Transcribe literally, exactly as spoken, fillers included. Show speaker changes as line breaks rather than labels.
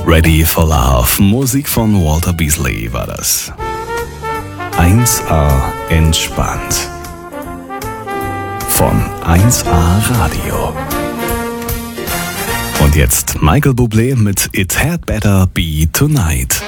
Ready for Love, Musik von Walter Beasley war das. eins A entspannt. Von eins A Radio. Und jetzt Michael Bublé mit It Had Better Be Tonight.